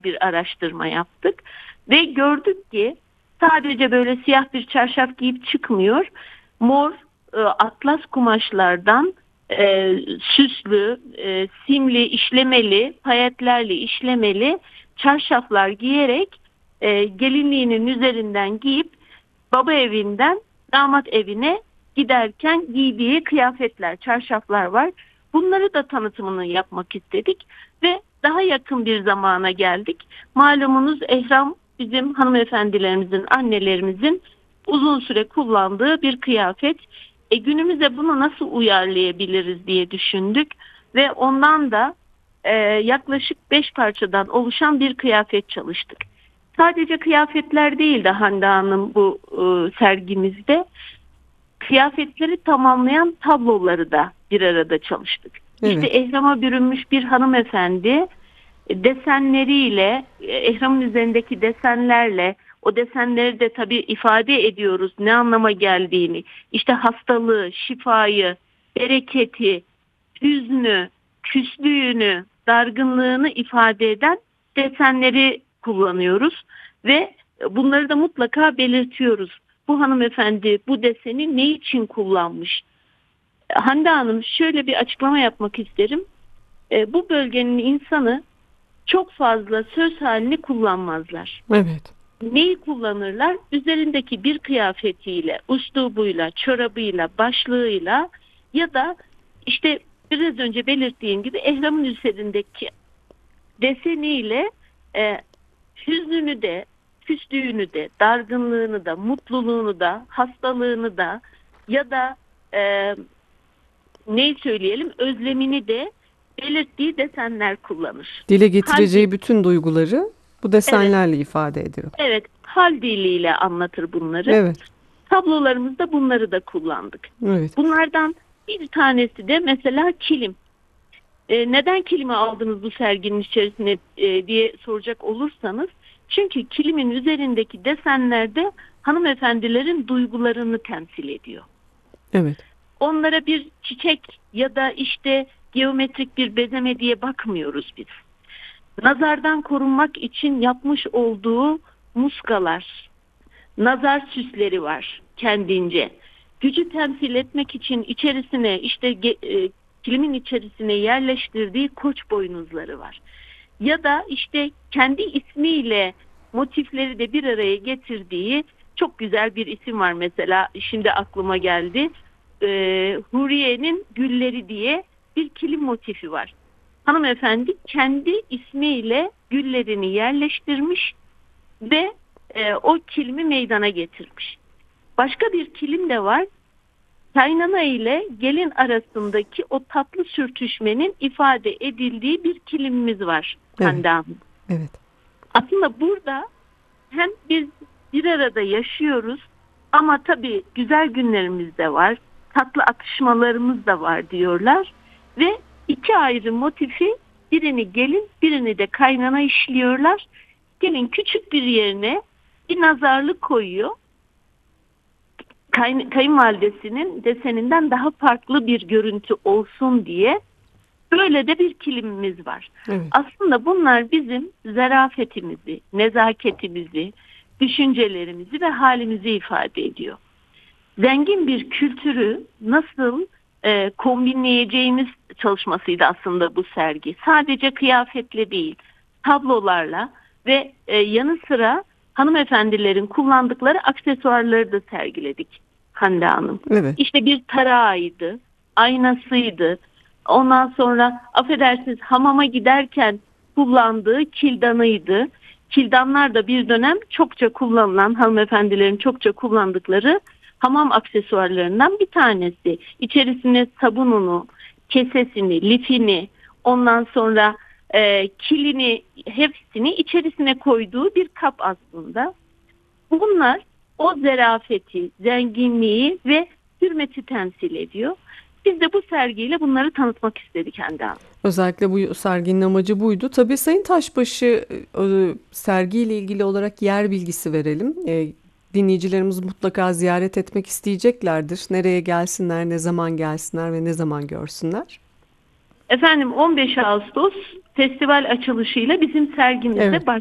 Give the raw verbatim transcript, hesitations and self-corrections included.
bir araştırma yaptık ve gördük ki sadece böyle siyah bir çarşaf giyip çıkmıyor. Mor e, atlas kumaşlardan e, süslü, e, simli, işlemeli, payetlerle işlemeli çarşaflar giyerek e, gelinliğinin üzerinden giyip baba evinden damat evine giderken giydiği kıyafetler, çarşaflar var. Bunları da tanıtımını yapmak istedik ve daha yakın bir zamana geldik. Malumunuz ehram bizim hanımefendilerimizin, annelerimizin uzun süre kullandığı bir kıyafet. E günümüze bunu nasıl uyarlayabiliriz diye düşündük ve ondan da e, yaklaşık beş parçadan oluşan bir kıyafet çalıştık. Sadece kıyafetler değil de Hande Hanım bu e, sergimizde kıyafetleri tamamlayan tabloları da bir arada çalıştık. Evet. İşte ehrama bürünmüş bir hanımefendi desenleriyle, ehramın üzerindeki desenlerle, o desenleri de tabii ifade ediyoruz ne anlama geldiğini. İşte hastalığı, şifayı, bereketi, hüznü, küslüğünü, dargınlığını ifade eden desenleri kullanıyoruz ve bunları da mutlaka belirtiyoruz. Bu hanımefendi bu deseni ne için kullanmış? Hande Hanım, şöyle bir açıklama yapmak isterim. E, bu bölgenin insanı çok fazla söz halini kullanmazlar. Evet. Neyi kullanırlar? Üzerindeki bir kıyafetiyle, üslubuyla, çorabıyla, başlığıyla ya da işte biraz önce belirttiğim gibi ehramın üzerindeki deseniyle e, hüznünü de, küslüğünü de, dargınlığını da, mutluluğunu da, hastalığını da ya da e, neyi söyleyelim, özlemini de belirttiği desenler kullanır. Dile getireceği Hal, bütün duyguları bu evet, desenlerle ifade ediyor. evet, hal diliyle anlatır bunları. Evet. Tablolarımızda bunları da kullandık. Evet. Bunlardan bir tanesi de mesela kilim. E, neden kilimi aldınız bu serginin içerisine e, diye soracak olursanız, çünkü kilimin üzerindeki desenlerde hanımefendilerin duygularını temsil ediyor. Evet. Onlara bir çiçek ya da işte geometrik bir bezeme diye bakmıyoruz biz. Nazardan korunmak için yapmış olduğu muskalar, nazar süsleri var kendince. Gücü temsil etmek için içerisine işte e, kilimin içerisine yerleştirdiği koç boynuzları var. Ya da işte kendi ismiyle motifleri de bir araya getirdiği çok güzel bir isim var mesela, şimdi aklıma geldi. Ee, Huriye'nin Gülleri diye bir kilim motifi var. Hanımefendi kendi ismiyle güllerini yerleştirmiş ve e, o kilimi meydana getirmiş. Başka bir kilim de var. Kaynana ile gelin arasındaki o tatlı sürtüşmenin ifade edildiği bir kilimimiz var Hande Hanım. Evet. Aslında burada hem biz bir arada yaşıyoruz ama tabii güzel günlerimiz de var, tatlı atışmalarımız da var diyorlar ve iki ayrı motifi, birini gelin birini de kaynana işliyorlar. Gelin küçük bir yerine bir nazarlık koyuyor. Kay, kayınvalidesinin deseninden daha farklı bir görüntü olsun diye böyle de bir kilimimiz var. Evet. Aslında bunlar bizim zarafetimizi, nezaketimizi, düşüncelerimizi ve halimizi ifade ediyor. Zengin bir kültürü nasıl e, kombinleyeceğimiz çalışmasıydı aslında bu sergi. Sadece kıyafetle değil, tablolarla ve e, yanı sıra hanımefendilerin kullandıkları aksesuarları da sergiledik Hande Hanım. Evet. İşte bir tarağıydı, aynasıydı. Ondan sonra affedersiniz hamama giderken kullandığı kildanıydı. Kildanlar da bir dönem çokça kullanılan, hanımefendilerin çokça kullandıkları hamam aksesuarlarından bir tanesi. İçerisine sabununu, kesesini, lifini, ondan sonra e, kilini, hepsini içerisine koyduğu bir kap aslında. Bunlar o zarafeti, zenginliği ve hürmeti temsil ediyor. Biz de bu sergiyle bunları tanıtmak istedik Hande Hanım. Özellikle bu serginin amacı buydu. Tabii Sayın Taşbaşı, e, sergiyle ilgili olarak yer bilgisi verelim. E, dinleyicilerimiz mutlaka ziyaret etmek isteyeceklerdir. Nereye gelsinler, ne zaman gelsinler ve ne zaman görsünler? Efendim on beş Ağustos festival açılışıyla bizim sergimizde Evet. başlıyor.